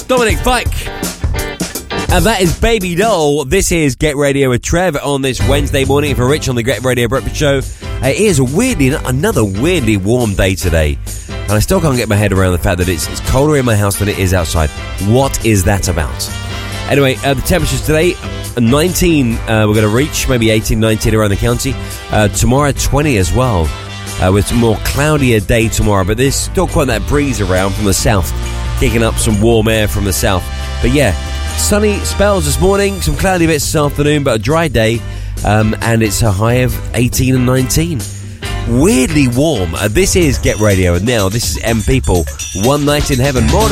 Dominic Fike. And that is Baby Doll. This is Get Radio with Trev on this Wednesday morning for Rich on the Get Radio Breakfast Show. It is another weirdly warm day today. And I still can't get my head around the fact that it's colder in my house than it is outside. What is that about? Anyway, the temperatures today, 19 we're going to reach, maybe 18, 19 around the county. Tomorrow, 20 as well, with a more cloudier day tomorrow. But there's still quite that breeze around from the south, kicking up some warm air from the south. But yeah, sunny spells this morning, some cloudy bits this afternoon, but a dry day, and it's a high of 18 and 19. Weirdly warm. This is Get Radio, and now this is M People, One Night in Heaven. Morning.